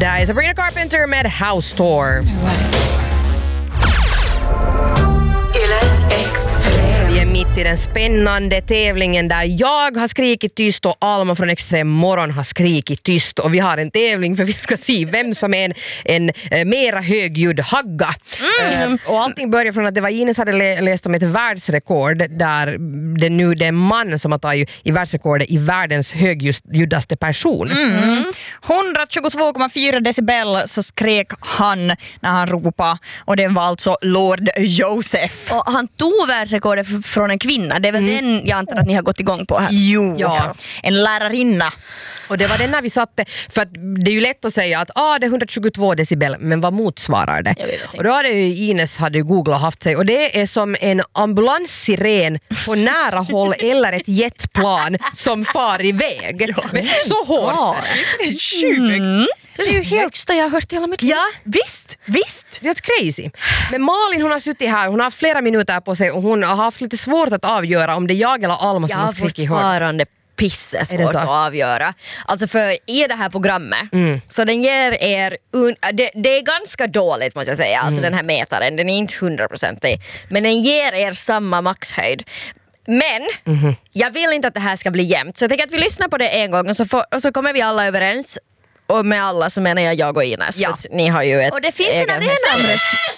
Det här är Sabrina Carpenter med House Tour. Vi är mitt i den spännande tävlingen där jag har skrikit tyst och Alma från Extrem Morgon har skrikit tyst, och vi har en tävling för vi ska se vem som är en mera högljudd hagga. Och allting börjar från att det var Ines hade läst om ett världsrekord där det är en man som har tagit i världsrekordet i världens högljudaste person. 122,4 decibel så skrek han när han ropade, och det var alltså Lord Joseph. Och han tog världsrekordet från en kvinna. Det är väl den jag antar att ni har gått igång på här. Jo, Ja. En lärarinna. Och det var den när vi satte, för att det är ju lätt att säga att det är 122 decibel, men vad motsvarar det? Och då hade ju Ines googlat och haft sig, och det är som en ambulanssiren på nära håll eller ett jetplan som far iväg. Men så hårt. Det är sjukt. Det är ju högsta jag har hört i hela mitt liv. Ja, Visst. det är crazy. Men Malin, hon har suttit här, hon har haft flera minuter på sig och hon har haft lite svårt att avgöra om det är jag eller Alma som har skrikit hårt. fortfarande svårt att avgöra. Alltså för i det här programmet så den ger er det är ganska dåligt måste jag säga. Alltså den här mätaren, den är inte 100%, men den ger er samma maxhöjd. Men jag vill inte att det här ska bli jämnt, så jag tänker att vi lyssnar på det en gång och så kommer vi alla överens. Och med alla så menar jag och Ines. Ja. För att ni har ju ett. Och det finns en arena.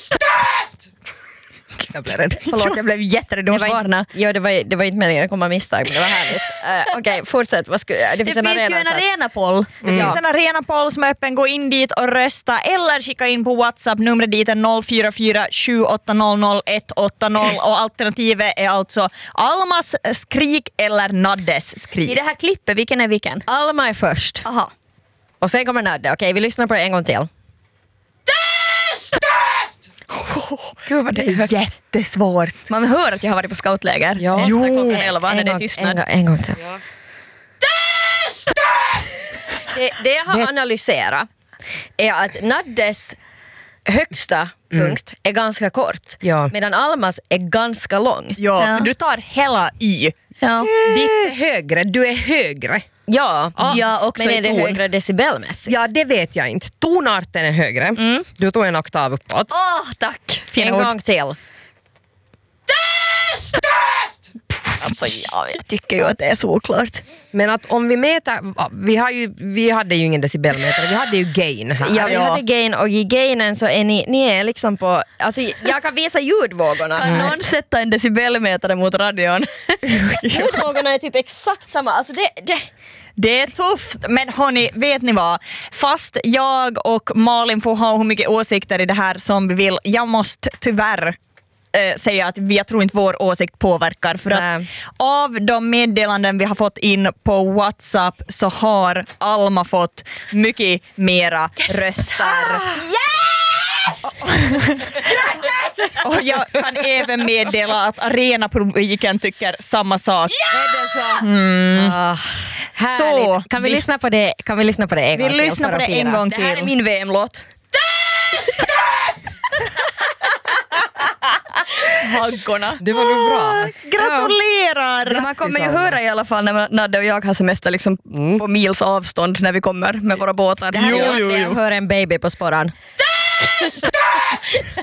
Jag blev rädd. Förlåt, jag blev jätterädd. Det var inte meningen att komma misstag, men det var härligt. Okej, fortsätt. Det finns ju en arenapoll. Det finns en arenapoll som är öppen. Gå in dit och rösta eller skicka in på WhatsApp. Numret dit är 044 780 180 och alternativet är alltså Almas skrik eller Naddes skrik. I det här klippet, vilken är vilken? Alma är först. Aha. Och sen kommer Nadde. Okej, vi lyssnar på det en gång till. Gud vad det är jättesvårt. Man hör att jag har varit på scoutläger. Ja. Jo. Klockan 11 när det är tystnad. En gång till. Det jag har analyserat är att Naddes högsta punkt är ganska kort, medan Almas är ganska lång. Ja, för du tar hela Y. Ja. Ditt är högre, du är högre. Ja, också men i är det ton. högre decibelmässigt? Ja, det vet jag inte. Tonarten är högre. Du tog en oktav uppåt. Tack. En gång till. Alltså, jag tycker ju att det är så klart. Men att om vi mäter, vi hade ju ingen decibelmätare, vi hade ju gain här. Ja, vi hade gain, och i gainen så är ni är liksom på, alltså jag kan visa ljudvågorna. Kan någon sätta en decibelmätare mot radion? Ljudvågorna är typ exakt samma, alltså Det är tufft, men hörni, vet ni vad? Fast jag och Malin får ha hur mycket åsikter i det här som vi vill, jag måste tyvärr säga att jag tror inte vår åsikt påverkar, för att av de meddelanden vi har fått in på WhatsApp så har Alma fått mycket mera röster. Och jag kan även meddela att arenapubliken tycker samma sak. Så kan vi lyssna på det? Kan vi lyssna på det en gång till? Vi lyssnar på det en gång till. Det här är min VM-låt. Haggorna. Det var nog bra. Gratulerar! Man kommer ju höra i alla fall när Nadde och jag har semester liksom på mils avstånd när vi kommer med våra båtar. Det här är jag hör en baby på sporran.